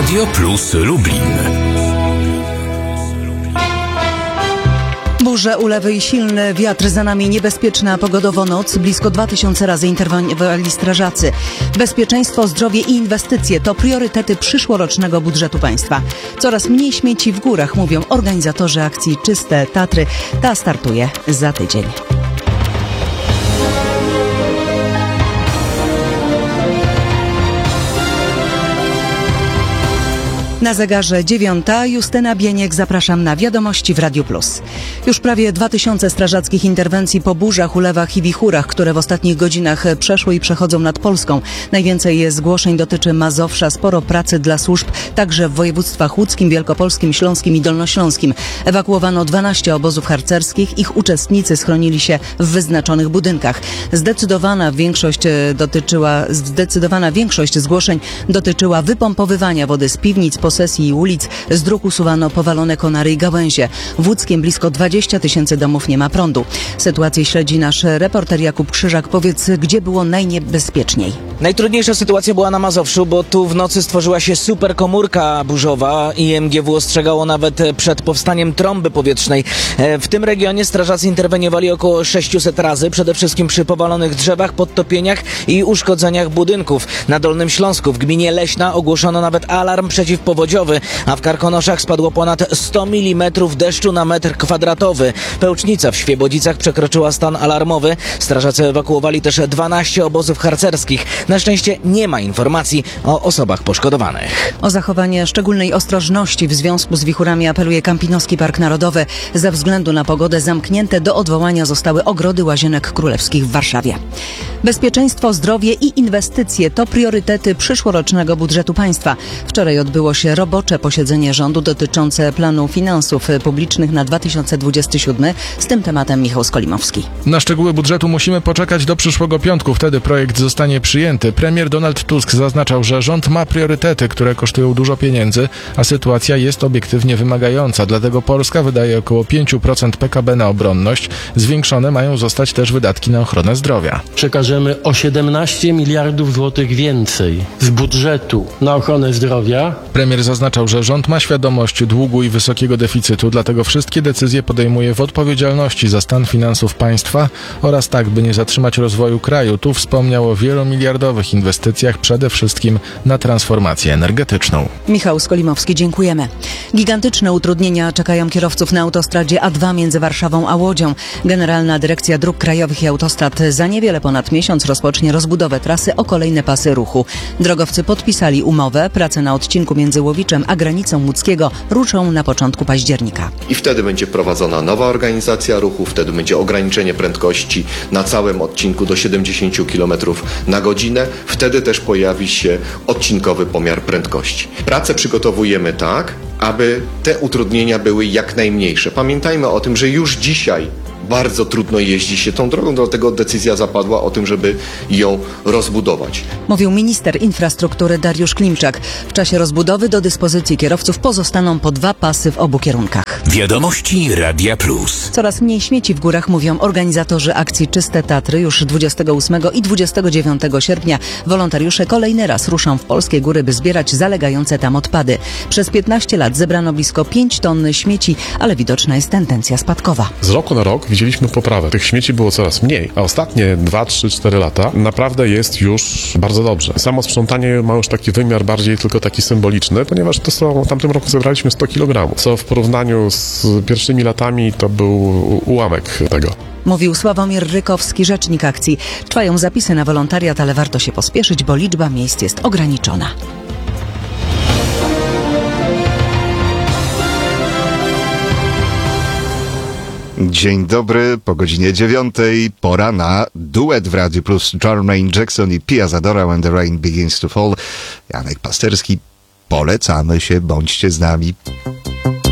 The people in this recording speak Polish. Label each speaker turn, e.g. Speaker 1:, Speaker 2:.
Speaker 1: Radio Plus Lublin.
Speaker 2: Burze, ulewy i silny wiatr, za nami niebezpieczna pogodowo noc. Blisko 2000 razy interweniowali strażacy. Bezpieczeństwo, zdrowie i inwestycje to priorytety przyszłorocznego budżetu państwa. Coraz mniej śmieci w górach, mówią organizatorzy akcji Czyste Tatry. Ta startuje za tydzień. Na zegarze 9. Justyna Bieniek, zapraszam na wiadomości w Radiu Plus. Już prawie 2000 strażackich interwencji po burzach, ulewach i wichurach, które w ostatnich godzinach przeszły i przechodzą nad Polską. Najwięcej zgłoszeń dotyczy Mazowsza, sporo pracy dla służb, także w województwach łódzkim, wielkopolskim, śląskim i dolnośląskim. Ewakuowano 12 obozów harcerskich, ich uczestnicy schronili się w wyznaczonych budynkach. Zdecydowana większość zgłoszeń dotyczyła wypompowywania wody z piwnic, posesji i ulic. Z dróg usuwano powalone konary i gałęzie. W Łódzkiem blisko 20 000 domów nie ma prądu. Sytuację śledzi nasz reporter Jakub Krzyżak. Powiedz, gdzie było najniebezpieczniej?
Speaker 3: Najtrudniejsza sytuacja była na Mazowszu, bo tu w nocy stworzyła się superkomórka burzowa. IMGW ostrzegało nawet przed powstaniem trąby powietrznej. W tym regionie strażacy interweniowali około 600 razy, przede wszystkim przy powalonych drzewach, podtopieniach i uszkodzeniach budynków. Na Dolnym Śląsku w gminie Leśna ogłoszono nawet alarm przeciwpowodziowy, a w Karkonoszach spadło ponad 100 mm deszczu na metr kwadratowy. Pełcznica w Świebodzicach przekroczyła stan alarmowy. Strażacy ewakuowali też 12 obozów harcerskich. Na szczęście nie ma informacji o osobach poszkodowanych.
Speaker 2: O zachowanie szczególnej ostrożności w związku z wichurami apeluje Kampinoski Park Narodowy. Ze względu na pogodę zamknięte do odwołania zostały ogrody Łazienek Królewskich w Warszawie. Bezpieczeństwo, zdrowie i inwestycje to priorytety przyszłorocznego budżetu państwa. Wczoraj odbyło się robocze posiedzenie rządu dotyczące planu finansów publicznych na 2027. Z tym tematem Michał Skolimowski.
Speaker 4: Na szczegóły budżetu musimy poczekać do przyszłego piątku. Wtedy projekt zostanie przyjęty. Premier Donald Tusk zaznaczał, że rząd ma priorytety, które kosztują dużo pieniędzy, a sytuacja jest obiektywnie wymagająca. Dlatego Polska wydaje około 5% PKB na obronność. Zwiększone mają zostać też wydatki na ochronę zdrowia.
Speaker 5: Przekażemy o 17 miliardów złotych więcej z budżetu na ochronę zdrowia.
Speaker 4: Premier zaznaczał, że rząd ma świadomość długu i wysokiego deficytu, dlatego wszystkie decyzje podejmuje w odpowiedzialności za stan finansów państwa oraz tak, by nie zatrzymać rozwoju kraju. Tu wspomniał o wielomiliardowych inwestycjach, przede wszystkim na transformację energetyczną.
Speaker 2: Michał Skolimowski, dziękujemy. Gigantyczne utrudnienia czekają kierowców na autostradzie A2 między Warszawą a Łodzią. Generalna Dyrekcja Dróg Krajowych i Autostrad za niewiele ponad miesiąc rozpocznie rozbudowę trasy o kolejne pasy ruchu. Drogowcy podpisali umowę. Prace na odcinku między Łowiczem a granicą łódzkiego ruszą na początku października.
Speaker 6: I wtedy będzie wprowadzona nowa organizacja ruchu, wtedy będzie ograniczenie prędkości na całym odcinku do 70 km na godzinę. Wtedy też pojawi się odcinkowy pomiar prędkości. Pracę przygotowujemy tak, aby te utrudnienia były jak najmniejsze. Pamiętajmy o tym, że już dzisiaj bardzo trudno jeździ się tą drogą, dlatego decyzja zapadła o tym, żeby ją rozbudować.
Speaker 2: Mówił minister infrastruktury Dariusz Klimczak. W czasie rozbudowy do dyspozycji kierowców pozostaną po 2 pasy w obu kierunkach.
Speaker 1: Wiadomości Radia Plus.
Speaker 2: Coraz mniej śmieci w górach, mówią organizatorzy akcji Czyste Tatry. Już 28 i 29 sierpnia wolontariusze kolejny raz ruszą w polskie góry, by zbierać zalegające tam odpady. Przez 15 lat zebrano blisko 5 ton śmieci, ale widoczna jest tendencja spadkowa.
Speaker 7: Z roku na rok widzieliśmy poprawę. Tych śmieci było coraz mniej, a ostatnie 2, 3, 4 lata naprawdę jest już bardzo dobrze. Samo sprzątanie ma już taki wymiar bardziej tylko taki symboliczny, ponieważ w tamtym roku zebraliśmy 100 kg, co w porównaniu z pierwszymi latami to był ułamek tego.
Speaker 2: Mówił Sławomir Rykowski, rzecznik akcji. Trwają zapisy na wolontariat, ale warto się pospieszyć, bo liczba miejsc jest ograniczona.
Speaker 8: Dzień dobry, po godzinie 9, pora na duet w Radiu Plus. Jermaine Jackson i Pia Zadora, When the Rain Begins to Fall. Janek Pasterski, polecamy się, bądźcie z nami.